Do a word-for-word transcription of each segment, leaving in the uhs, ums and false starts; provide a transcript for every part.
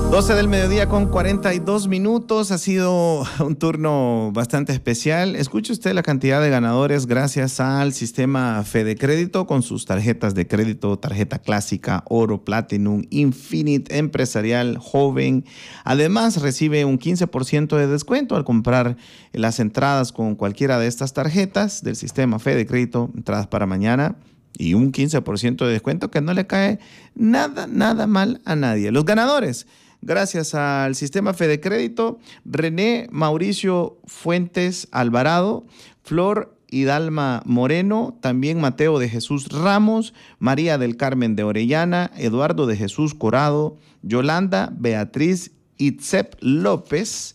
doce del mediodía con cuarenta y dos minutos. Ha sido un turno bastante especial. Escuche usted la cantidad de ganadores gracias al sistema Fede Crédito con sus tarjetas de crédito, tarjeta clásica, oro, platinum, infinite, empresarial, joven. Además, recibe un quince por ciento de descuento al comprar las entradas con cualquiera de estas tarjetas del sistema Fede Crédito, entradas para mañana. Y un quince por ciento de descuento que no le cae nada, nada mal a nadie. Los ganadores, gracias al sistema Fede Crédito: René Mauricio Fuentes Alvarado, Flor Hidalma Moreno, también Mateo de Jesús Ramos, María del Carmen de Orellana, Eduardo de Jesús Corado, Yolanda Beatriz Itzep López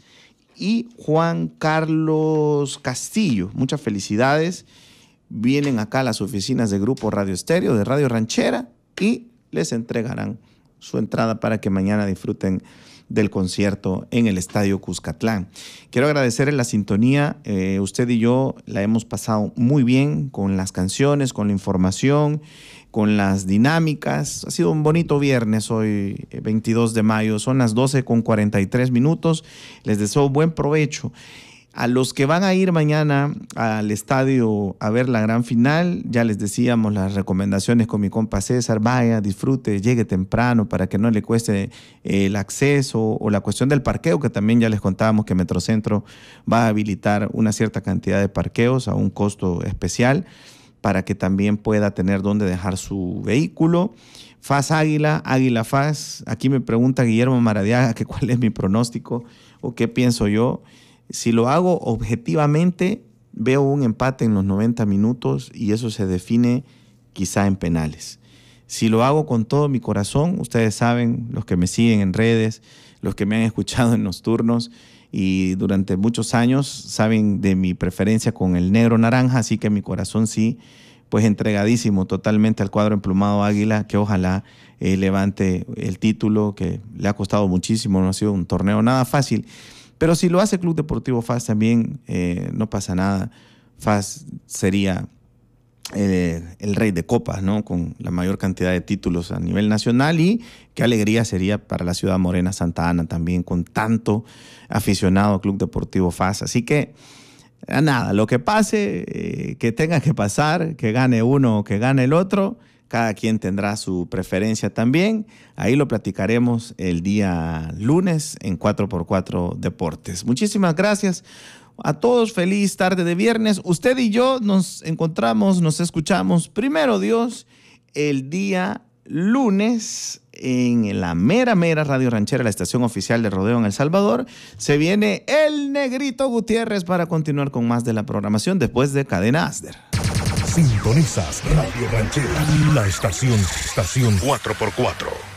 y Juan Carlos Castillo. Muchas felicidades. Vienen acá a las oficinas de Grupo Radio Estéreo, de Radio Ranchera, y les entregarán su entrada para que mañana disfruten del concierto en el Estadio Cuscatlán. Quiero agradecerle la sintonía. Eh, usted y yo la hemos pasado muy bien con las canciones, con la información, con las dinámicas. Ha sido un bonito viernes hoy, veintidós de mayo. Son las doce con cuarenta y tres minutos. Les deseo buen provecho. A los que van a ir mañana al estadio a ver la gran final, ya les decíamos las recomendaciones con mi compa César: vaya, disfrute, llegue temprano para que no le cueste el acceso, o la cuestión del parqueo, que también ya les contábamos que Metrocentro va a habilitar una cierta cantidad de parqueos a un costo especial para que también pueda tener dónde dejar su vehículo. F A S Águila, Águila F A S. Aquí me pregunta Guillermo Maradiaga que cuál es mi pronóstico o qué pienso yo. Si lo hago objetivamente, veo un empate en los noventa minutos y eso se define quizá en penales. Si lo hago con todo mi corazón, ustedes saben, los que me siguen en redes, los que me han escuchado en los turnos y durante muchos años saben de mi preferencia con el negro naranja, así que mi corazón sí, pues entregadísimo totalmente al cuadro emplumado Águila, que ojalá eh, levante el título, que le ha costado muchísimo, no ha sido un torneo nada fácil. Pero si lo hace Club Deportivo F A S también, eh, no pasa nada. F A S sería eh, el rey de copas, ¿no? Con la mayor cantidad de títulos a nivel nacional, y qué alegría sería para la ciudad morena Santa Ana también, con tanto aficionado a Club Deportivo F A S. Así que, nada, lo que pase, eh, que tenga que pasar, que gane uno o que gane el otro, cada quien tendrá su preferencia también. Ahí lo platicaremos el día lunes en cuatro por cuatro Deportes. Muchísimas gracias a todos. Feliz tarde de viernes. Usted y yo nos encontramos, nos escuchamos, primero Dios, el día lunes en la mera, mera Radio Ranchera, la estación oficial de rodeo en El Salvador. Se viene el Negrito Gutiérrez para continuar con más de la programación después de Cadena Asder. Sintonizas Radio Ranchera, la estación, estación cuatro por cuatro.